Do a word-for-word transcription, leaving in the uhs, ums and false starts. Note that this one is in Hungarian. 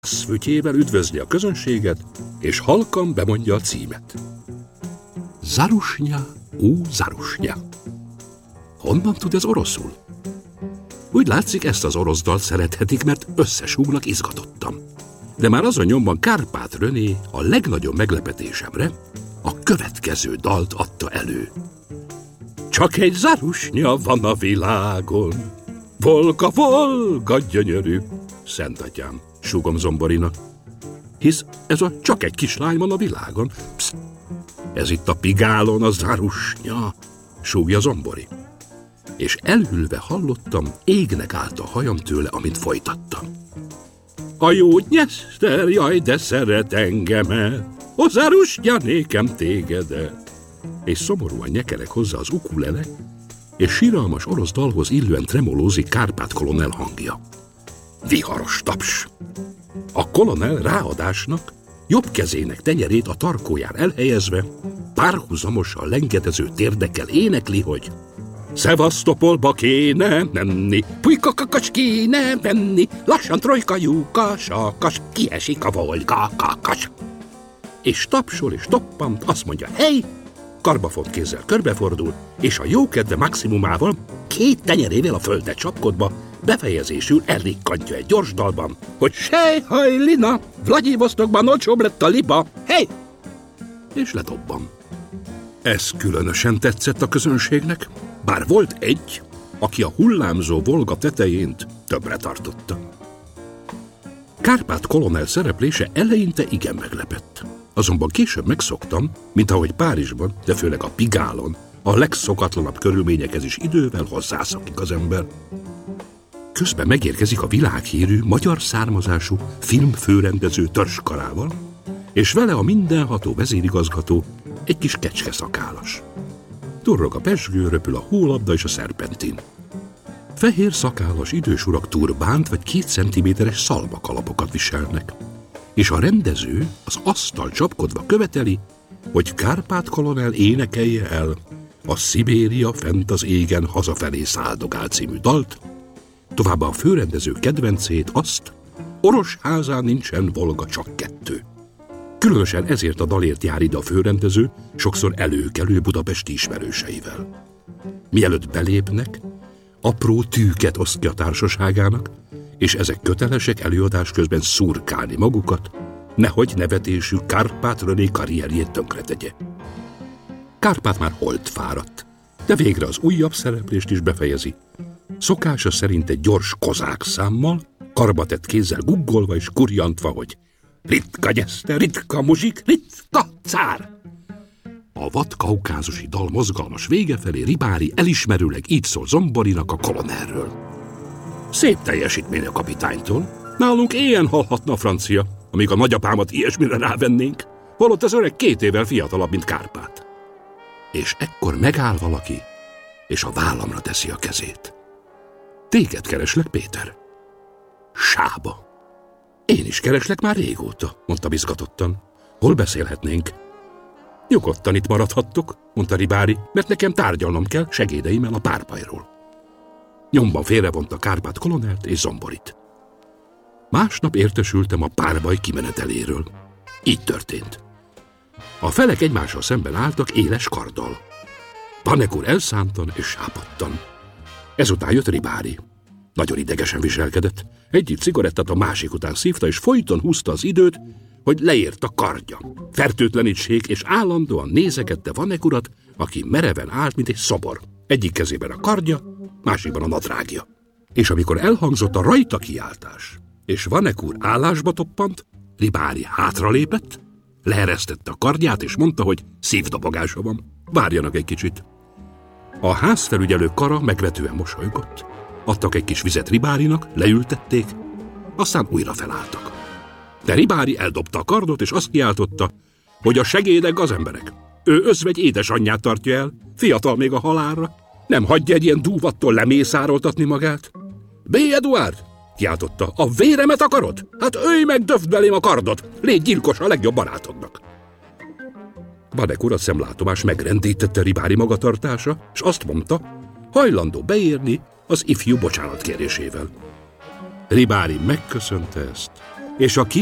fütyével üdvözli a közönséget, és halkan bemondja a címet. Zarusnya, ú, Zarusnya. Honnan tud ez oroszul? Úgy látszik, ezt az orosz dalt szerethetik, mert összesúgnak izgatottan. De már azon nyomban Kárpát René a legnagyobb meglepetésemre a következő dalt adta elő. Csak egy Zarusnya van a világon, Volga, Volga gyönyörű. Szentatyám, súgom Zomborinak. Hisz ez a csak egy kislány van a világon. Pszt, ez itt a Pigálon a Zarusnya, súgja Zombori. És elhűlve hallottam, égnek állt a hajam tőle, amint folytattam. A jó Dnyeszter, jaj, de szeret engemet, o Zarusnya, nékem tégedet. És szomorúan nyekerek hozzá az ukulele, és síralmas orosz dalhoz illően tremolózik Kárpát kolonel hangja. Viharos taps. A kolonel ráadásnak jobb kezének tenyerét a tarkóján elhelyezve párhuzamosan lengedező térdekkel énekli, hogy Szevasztopolba kéne menni, pulykakakas kéne menni, lassan trojka lyúka, sakas, kiesik a Volga kakas. És tapsol és toppant, azt mondja, hely, karbafont kézzel körbefordul, és a jókedve maximumával két tenyerével a földet csapkodva befejezésül elrikkantja egy gyors dalban, hogy sejhajlina, Vlagyivosztokban olcsóbb lett a liba, hely! És ledobban. Ez különösen tetszett a közönségnek, bár volt egy, aki a hullámzó Volga tetején többre tartotta. Kárpát kolonel szereplése eleinte igen meglepett. Azonban később megszoktam, mint ahogy Párizsban, de főleg a Pigálon, a legszokatlanabb körülményekhez is idővel hozzászokik az ember. Közben megérkezik a világhírű, magyar származású filmfőrendező törzskarával, és vele a mindenható vezérigazgató, egy kis kecskeszakálas. Durrog a pezsgő, röpül a hólabda és a szerpentin. Fehér szakállas idős urak turbánt vagy két centiméteres szalmakalapokat viselnek, és a rendező az asztal csapkodva követeli, hogy Kárpát kolonel énekelje el a Szibéria fent az égen hazafelé száldogál című dalt, továbbá a főrendező kedvencét, azt, Orosházán nincsen Volga, csak kettő. Különösen ezért a dalért jár ide a főrendező, sokszor előkelő budapesti ismerőseivel. Mielőtt belépnek, apró tűket oszt ki a társaságának, és ezek kötelesek előadás közben szurkálni magukat, nehogy nevetésük Kárpát René karrierjét tönkretegye. Kárpát már holt fáradt, de végre az újabb szereplést is befejezi. Szokása szerint egy gyors kozák számmal, karbatett kézzel guggolva és kurjantva, hogy Ritka gyeszte, ritka muzsik, ritka cár! A vad kaukázusi dal mozgalmas vége felé Ribári elismerőleg így szól Zomborinak a kolonelről. Szép teljesítmény a kapitánytól. Nálunk éjjel hallhatna a francia, amíg a nagyapámat ilyesmire rávennénk, holott az öreg két évvel fiatalabb, mint Kárpát. És ekkor megáll valaki, és a vállamra teszi a kezét. Téged kereslek, Péter. Sába. Én is kereslek már régóta, mondta izgatottan. Hol beszélhetnénk? Nyugodtan itt maradhattok, mondta Ribári, mert nekem tárgyalnom kell segédeimmel a párbajról. Nyomban félrevonta Kárpát kolonelt és Zomborit. Másnap értesültem a párbaj kimeneteléről. Így történt. A felek egymással szemben álltak éles karddal. Vanek úr elszántan és sápadtan. Ezután jött Ribári. Nagyon idegesen viselkedett. Egyik cigarettát a másik után szívta, és folyton húzta az időt, hogy leért a kardja. Fertőtlenítség, és állandóan nézegette Vanek urat, aki mereven állt, mint egy szobor. Egyik kezében a kardja, másikban a nadrágja. És amikor elhangzott a rajta kiáltás, és Vanek úr állásba toppant, Ribári hátralépett, leeresztette a kardját, és mondta, hogy szívdobogása van. Várjanak egy kicsit. A házfelügyelő kara megvetően mosolygott. Adtak egy kis vizet Ribárinak, leültették, aztán újra felálltak. De Ribári eldobta a kardot, és azt kiáltotta, hogy a segédek az emberek. Ő özvegy édesanyját tartja el, fiatal még a halálra. Nem hagyja egy ilyen dúvattól lemészároltatni magát. B. Eduard, kiáltotta, a véremet akarod? Hát ölj meg, döfd belém a kardot, légy gyilkos a legjobb barátodnak. Vanek urat szemlátomás megrendítette Ribári magatartása, és azt mondta, hajlandó beérni az ifjú bocsánatkérésével. Ribári megköszönte ezt, és a